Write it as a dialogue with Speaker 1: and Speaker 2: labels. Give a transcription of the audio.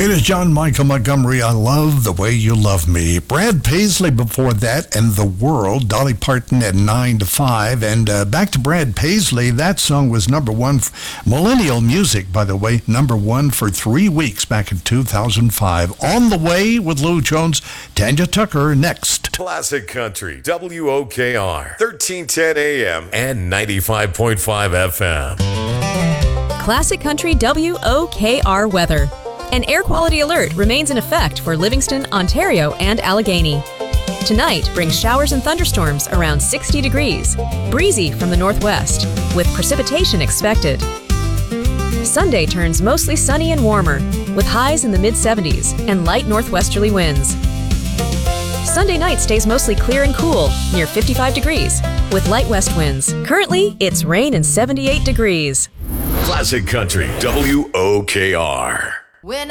Speaker 1: It is John Michael Montgomery. I love the way you love me. Brad Paisley before that, and The World. Dolly Parton at 9 to 5. And back to Brad Paisley. That song was number one. Millennial Music, by the way, number one for 3 weeks back in 2005. On the Way with Lou Jones. Tanya Tucker next.
Speaker 2: Classic Country, WOKR, 1310 AM and 95.5 FM.
Speaker 3: Classic Country WOKR weather. An air quality alert remains in effect for Livingston, Ontario, and Allegheny. Tonight brings showers and thunderstorms around 60 degrees, breezy from the northwest, with precipitation expected. Sunday turns mostly sunny and warmer, with highs in the mid-70s and light northwesterly winds. Sunday night stays mostly clear and cool, near 55 degrees, with light west winds. Currently, it's rain and 78 degrees.
Speaker 2: Classic Country, WOKR.
Speaker 4: When